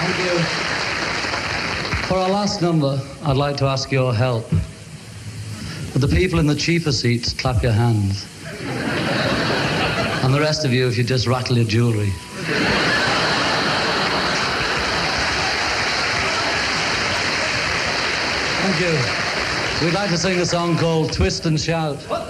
Thank you. For our last number, I'd like to ask your help. Would the people in the cheaper seats clap your hands? And the rest of you, if you just rattle your jewellery. Thank you. We'd like to sing a song called Twist and Shout.